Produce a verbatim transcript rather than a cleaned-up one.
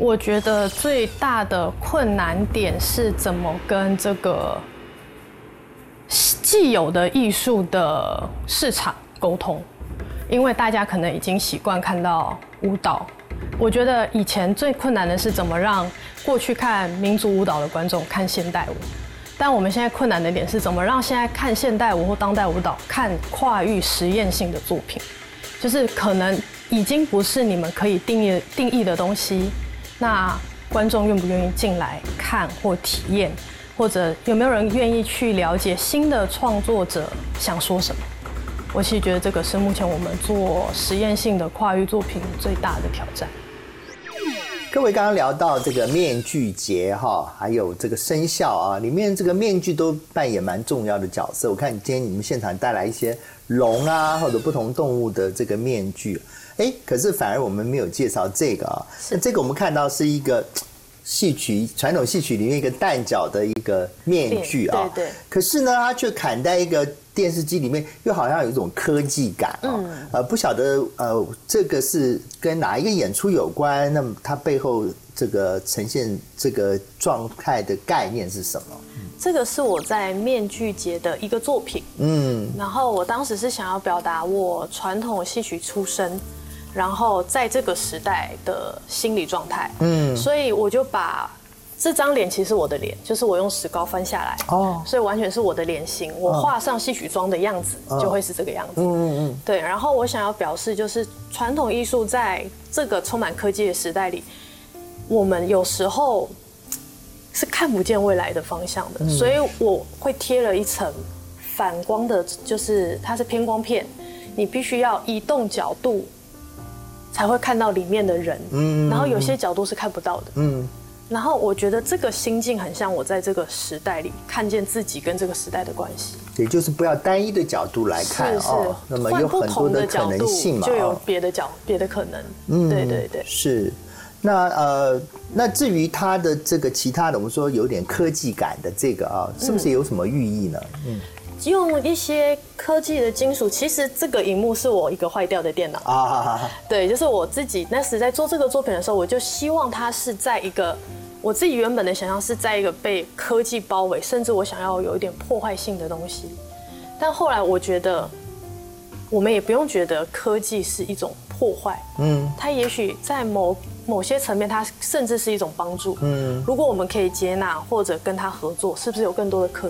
我觉得最大的困难点是怎么跟这个既有的艺术的市场沟通，因为大家可能已经习惯看到舞蹈。我觉得以前最困难的是怎么让过去看民族舞蹈的观众看现代舞，但我们现在困难的点是怎么让现在看现代舞或当代舞蹈看跨域实验性的作品，就是可能已经不是你们可以定义定义的东西。那观众愿不愿意进来看或体验，或者有没有人愿意去了解新的创作者想说什么？我其实觉得这个是目前我们做实验性的跨域作品最大的挑战。 各位刚刚聊到这个面具节哈，还有这个生肖啊，里面这个面具都扮演蛮重要的角色。我看今天你们现场带来一些龙啊或者不同动物的这个面具。哎，可是反而我们没有介绍这个啊。那这个我们看到是一个戏曲传统戏曲里面一个旦角的一个面具啊。 对对。 可是呢，它却砍在一个电视机里面，又好像有一种科技感啊。嗯。呃，不晓得呃，这个是跟哪一个演出有关？那么它背后这个呈现这个状态的概念是什么？ 这个是我在面具节的一个作品。嗯。然后我当时是想要表达我传统戏曲出身。然后在这个时代的心理状态，嗯，所以我就把这张脸其实我的脸，就是我用石膏翻下来，哦，所以完全是我的脸型，我画上戏曲妆的样子就会是这个样子，嗯嗯嗯，对。然后我想要表示就是传统艺术在这个充满科技的时代里，我们有时候是看不见未来的方向的，所以我会贴了一层反光的，就是它是偏光片，你必须要移动角度。才会看到里面的人，嗯，然后有些角度是看不到的，嗯，然后我觉得这个心境很像我在这个时代里看见自己跟这个时代的关系， 也就是不要单一的角度来看哦，那么有很多的可能性嘛， 就有别的角别的可能，嗯，对对对， 是。那呃，那至于它的这个其他的，我们说有点科技感的这个啊，是不是有什么寓意呢？嗯。 用一些科技的金属，其实这个荧幕是我一个坏掉的电脑啊，对，就是我自己那时在做这个作品的时候，我就希望它是在一个我自己原本的想象是在一个被科技包围，甚至我想要有一点破坏性的东西，但后来我觉得我们也不用觉得科技是一种破坏，嗯，它也许在某某些层面，它甚至是一种帮助，嗯，如果我们可以接纳或者跟它合作，是不是有更多的可